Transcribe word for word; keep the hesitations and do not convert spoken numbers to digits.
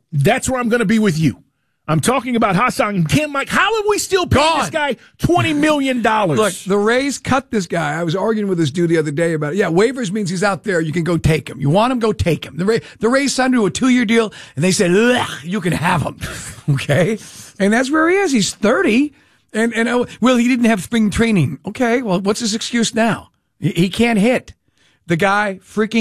That's where I'm going to be with you. I'm talking about Hassan Kim. Like, how have we still paid Gone. this guy twenty million dollars? Look, the Rays cut this guy. I was arguing with this dude the other day about it. Yeah, waivers means he's out there. You can go take him. You want him, go take him. The, Ray, the Rays signed him to a two-year deal, and they said, ugh, you can have him. Okay? And that's where he is. He's thirty. And, and oh, well, he didn't have spring training. Okay, well, what's his excuse now? He, he can't hit. The guy freaking